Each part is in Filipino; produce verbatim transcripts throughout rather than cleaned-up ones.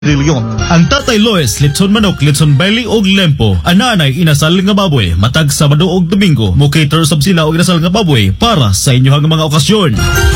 Trilyon. Ang tatay Lois, litson manok, litson belly og lempo. Ang nanay, inasal nga baboy. Matag Sabado og Domingo. Mukater sab sila og inasal nga baboy para sa inyong mga okasyon.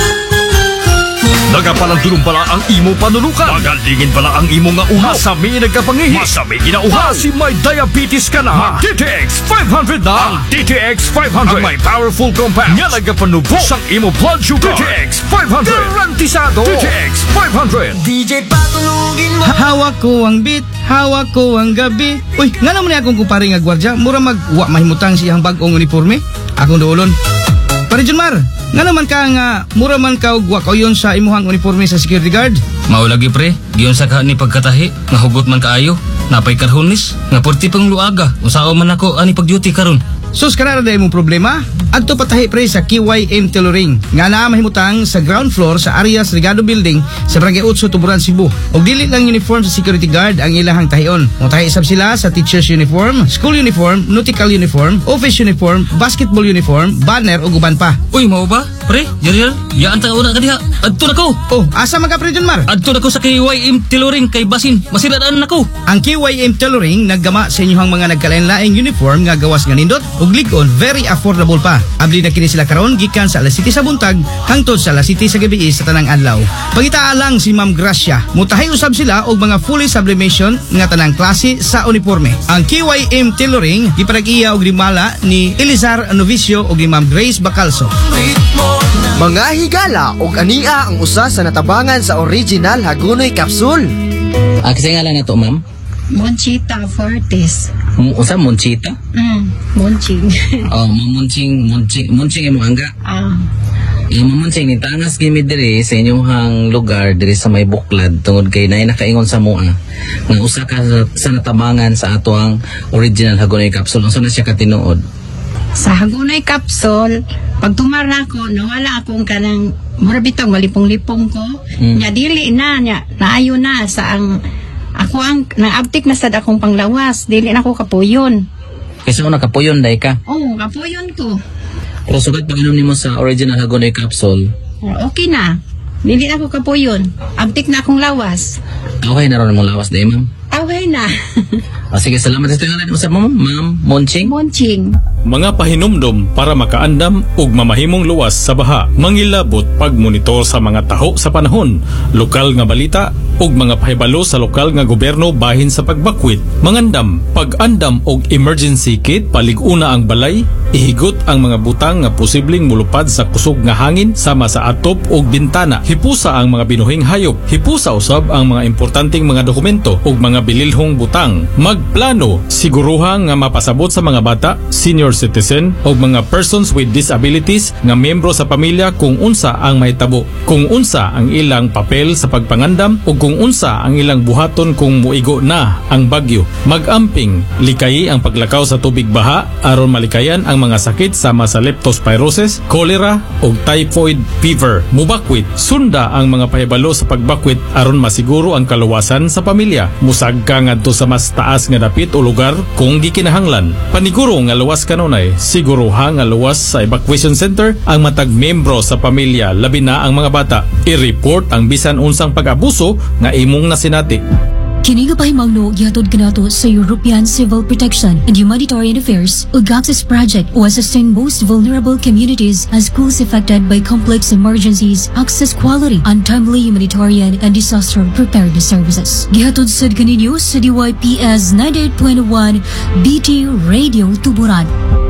Nagapalandulong pala ang imo panulukan. Magalingin pala ang imo nga uhaw. Masami nagkapangihi. Masami ginauhaw. Kasi may diabetes ka na. D T X five hundred na. Ang D T X five hundred. Ang may powerful compound. Nga nagapanubo sang imo blood sugar. D T X five hundred. Garantisado. D T X five hundred. D J patulugin mo. Hawak ko ang beat, hawak ko ang gabi. Uy, nga naman ni akong kumpare nga gwardya. Mura mag-wa mahimutang siyang bagong uniforme. Akong doolon. Pare Junmar, nga naman ka nga mura man ka og wa kayon sa imuhang uniforme sa security guard. Mao lagi pre, giyon sa ka ni pagkatahi, nga hugot man kaayo, napay karhunis, nga porti pang luaga, usao man ako ani pag-duty karon. Sus kanara day mong problema? Adto patahi pre sa K Y M Tailoring nga naa mahimutang sa ground floor sa Arias Regado Building sa Barangay eight Tuburan, Cebu. Og dili lang uniform sa security guard ang ilahang tahion. Motahi sab sila sa teacher's uniform, school uniform, nautical uniform, office uniform, basketball uniform, banner ug uban pa. Uy, mao ba? Pre, Jeriel, yaan ta una ka diha. Adto nako. Oh, asa man ka pre Junmar? Adto nako sa K Y M Tailoring kay basin, masiradaan nako. Ang K Y M Tailoring naggama sa inyong mga nagkalain-laing uniform nga gawas nga nindot ug ligon, very affordable pa. Abli na kini sila karon gikan sa alas siyete sa buntag hangtod sa alas siyete sa gabi sa tanang adlaw. Pangitaa lang si Ma'am Gracia. Mutahay usab sila og mga fully sublimation nga tanang klase sa uniforme. Ang K Y M Tailoring gipanag-iya og limala ni Elizar Novicio og ni Ma'am Grace Bacalso. Mga higala og ania ang usa sa natabangan sa original Hagonoy Capsule. Ah, kasi nga lang na to, ma'am. Monchita Fortes. Um, usa Monchita? Mm, Monching. Oh, Monching, Monching, Monching imo angga. Ah. Imo Monching ni tangas gimi diri sa inyong hang lugar diri sa may Buklad tungod kay naay nakaingon sa mua nga usa ka sa natabangan sa ato ang original Hagonoy Capsule. Unsa na siya katinuod? Sa Hagonoy Capsule, pag tumara ko, nawala akong kanang murabitong malipong-lipong ko. Mm. Nya dili na, nya, naayo na sa ang, ako ang, naabtik na sad akong panglawas. Dili na ako kapuyon. Kasi una kapuyon day ka. Oo, oh, kapuyon ko. Pero sugad pag inom nimo sa original Hagonoy Capsule, Oh, okay na. Dili na ako kapuyon. Abtik na akong lawas. okay na ron mong lawas day, ma'am. Away na. O sige, salamat sa tingnan mo sa ma'am, ma'am Monching. Monching. Mga pahinumdom para makaandam ug mamahimong luwas sa baha. Mangilabot pagmonitor sa mga taho sa panahon, lokal nga balita ug mga pahibalo sa lokal nga gobyerno bahin sa pagbakwit. Mangandam, pag-andam og emergency kit, palig-una ang balay, ihigot ang mga butang nga posibleng mulupad sa kusog nga hangin sama sa atop ug bintana. Hipusa ang mga binuhing hayop, hipusa usab ang mga importanteng mga dokumento ug mga bililhong butang. Magplano, siguruha nga mapasabot sa mga bata, senior citizen o mga persons with disabilities nga miyembro sa pamilya kung unsa ang mahitabo, kung unsa ang ilang papel sa pagpangandam o kung unsa ang ilang buhaton kung muigo na ang bagyo. Mag-amping, likayi ang paglakaw sa tubig baha aron malikayan ang mga sakit sama sa leptospirosis, cholera o typhoid fever. Mubakwit, sunda ang mga pahibalo sa pagbakwit aron masiguro ang kaluwasan sa pamilya. Musagka ngadto sa mas taas nga dapit o lugar kung gikinahanglan. Paniguro nga luwas kanunay, siguruha nga luwas sa evacuation center ang matag membro sa pamilya, labi na ang mga bata. I-report ang bisan unsang pag-abuso nga imong nasinati. Kini nga pahimangno gihatod kanato sa European Civil Protection and Humanitarian Affairs ug Access Project o assisting most vulnerable communities as schools affected by complex emergencies, access quality, and timely humanitarian and disaster preparedness services. Gihatod sad kaninyo sa D Y P S ninety-eight point one B T Radio Tuburan.